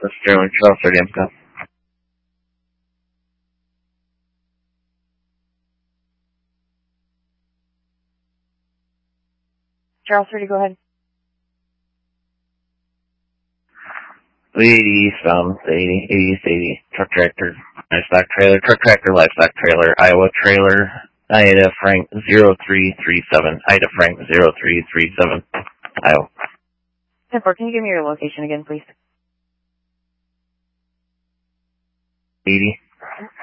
This is Sterling Charles 30 MCO. Charles 30, go ahead. 380 eastbound, 80, truck tractor, livestock trailer, truck tractor, livestock trailer, Iowa trailer, Ida Frank 0337, Ida Frank 0337, Iowa. 10-4, can you give me your location again, please? 80.